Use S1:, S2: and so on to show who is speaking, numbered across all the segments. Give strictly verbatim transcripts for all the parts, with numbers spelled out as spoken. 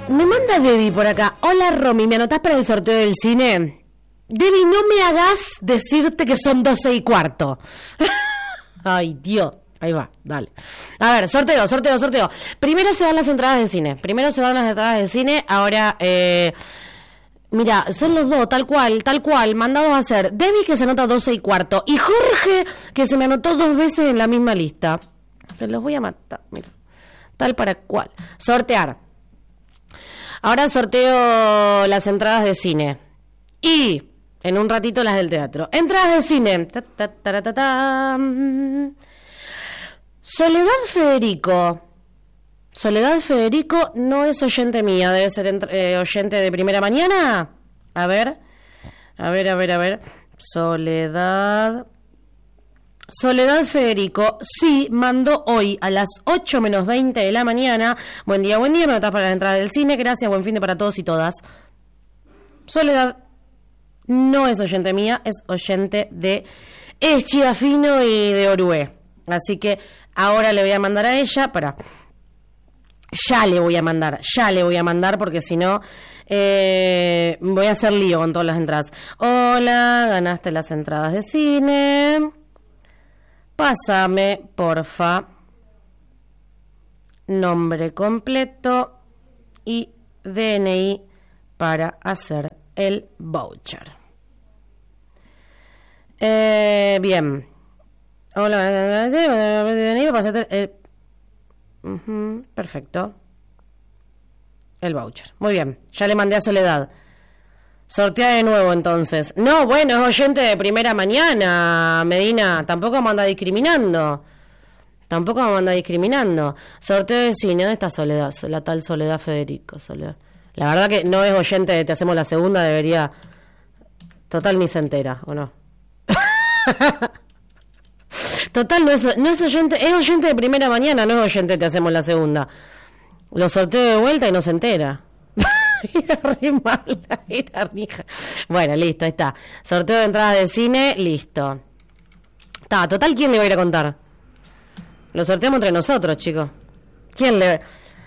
S1: Me manda Debbie por acá. Hola Romy, ¿me anotás para el sorteo del cine? Debbie, no me hagas decirte que son doce y cuarto. Ay, Dios. Ahí va, dale. A ver, sorteo, sorteo, sorteo. Primero se van las entradas de cine. Primero se van las entradas de cine. Ahora, eh... mira, son los dos, tal cual, tal cual. Mandados a hacer Debbie, que se anota doce y cuarto. Y Jorge, que se me anotó dos veces en la misma lista. Se los voy a matar, mira. Tal para cual. Sortear. Ahora sorteo las entradas de cine. Y en un ratito las del teatro. Entradas de cine. Ta, ta, ta, ta, ta. Soledad Federico. Soledad Federico no es oyente mía, debe ser entre, eh, oyente de Primera Mañana. A ver, a ver, a ver, a ver. Soledad... Soledad Federico, sí, mandó hoy a las ocho menos veinte de la mañana. Buen día, buen día, me notas para la entrada del cine. Gracias, buen fin de para todos y todas. Soledad no es oyente mía, es oyente de Eschiafino y de Orué. Así que ahora le voy a mandar a ella para... Ya le voy a mandar, ya le voy a mandar porque si no eh, voy a hacer lío con todas las entradas. Hola, ganaste las entradas de cine. Pásame, porfa, nombre completo y D N I para hacer el voucher. Eh, bien. Hola, D N I para hacer el... Uh-huh, perfecto. El voucher. Muy bien, ya le mandé a Soledad. Sortea de nuevo entonces. No, bueno, es oyente de Primera Mañana, Medina. Tampoco me anda discriminando. Tampoco me anda discriminando. Sorteo de cine. ¿Dónde está Soledad? La tal Soledad Federico. Soledad. La verdad que no es oyente de Te Hacemos la Segunda. Debería... Total ni se entera, ¿o no? Total, no es, no es oyente... Es oyente de Primera Mañana, no es oyente de Te Hacemos la Segunda. Lo sorteo de vuelta y no se entera. Era re mala, era rija. Bueno, listo, ahí está. Sorteo de entradas de cine, listo. Está, total, ¿quién le va a ir a contar? Lo sorteamos entre nosotros, chicos. ¿Quién le...?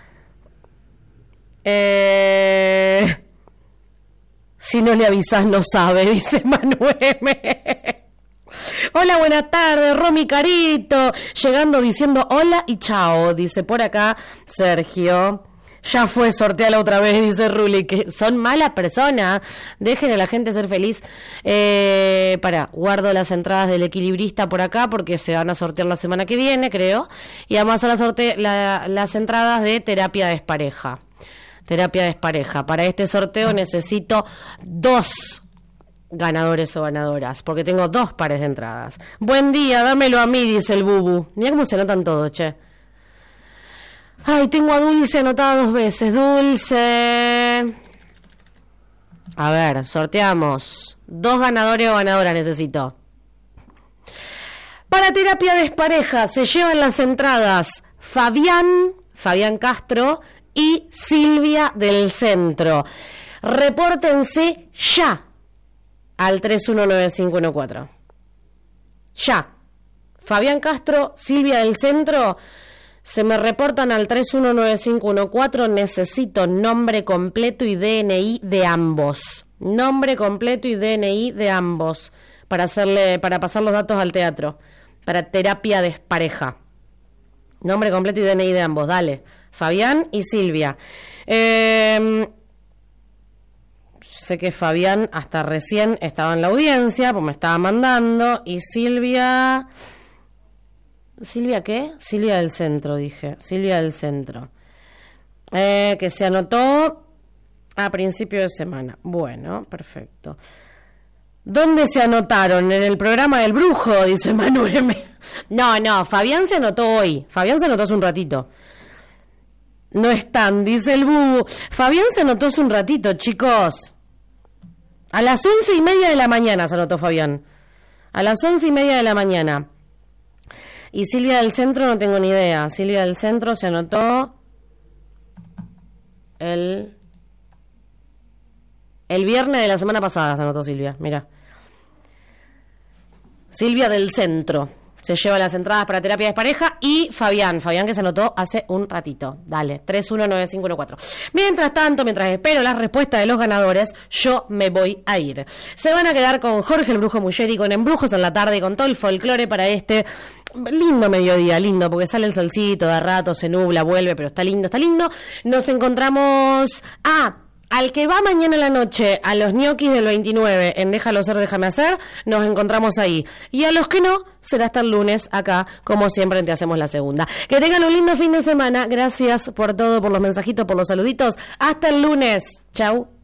S1: Eh... Si no le avisás, no sabe, dice Manuel. Hola, buenas tardes, Romy Carito. Llegando diciendo hola y chao, dice por acá Sergio. Ya fue, sorteala otra vez, dice Ruli, que son malas personas. Dejen a la gente ser feliz. Eh, para, guardo las entradas del equilibrista por acá porque se van a sortear la semana que viene, creo. Y además a la sorte la, las entradas de terapia despareja. Terapia despareja. Para este sorteo necesito dos ganadores o ganadoras, porque tengo dos pares de entradas. Buen día, dámelo a mí, dice el Bubu. Mira cómo se notan todos, che. Ay, tengo a Dulce anotada dos veces. Dulce. A ver, sorteamos. Dos ganadores o ganadoras necesito. Para terapia despareja se llevan las entradas Fabián, Fabián Castro y Silvia del Centro. Repórtense ya al tres uno nueve cinco uno cuatro. Ya. Fabián Castro, Silvia del Centro... Se me reportan al tres uno nueve cinco uno cuatro, necesito nombre completo y D N I de ambos. Nombre completo y D N I de ambos para hacerle para pasar los datos al teatro, para terapia despareja. Nombre completo y D N I de ambos, dale. Fabián y Silvia. Eh, sé que Fabián hasta recién estaba en la audiencia, pues me estaba mandando, y Silvia... ¿Silvia qué? Silvia del Centro, dije. Silvia del Centro. Eh, que se anotó a principio de semana. Bueno, perfecto. ¿Dónde se anotaron? En el programa del Brujo, dice Manuel. No, no, Fabián se anotó hoy. Fabián se anotó hace un ratito. No están, dice el Bubu. Fabián se anotó hace un ratito, chicos. A las once y media de la mañana se anotó Fabián. A las once y media de la mañana. Y Silvia del Centro no tengo ni idea. Silvia del Centro se anotó el el viernes de la semana pasada, se anotó Silvia, mira. Silvia del Centro. se lleva las entradas para terapia de pareja, y Fabián, Fabián que se anotó hace un ratito. Dale, tres uno nueve cinco uno cuatro. Mientras tanto, mientras espero la respuesta de los ganadores, yo me voy a ir. Se van a quedar con Jorge el Brujo Muggeri, con Embrujos en la Tarde, con todo el folclore para este lindo mediodía, lindo, porque sale el solcito, de rato se nubla, vuelve, pero está lindo, está lindo. Nos encontramos... Ah, al que va mañana en la noche a los ñoquis del veintinueve en Déjalo Ser, Déjame Hacer, nos encontramos ahí. Y a los que no, será hasta el lunes acá, como siempre, Te Hacemos la Segunda. Que tengan un lindo fin de semana. Gracias por todo, por los mensajitos, por los saluditos. Hasta el lunes. Chau.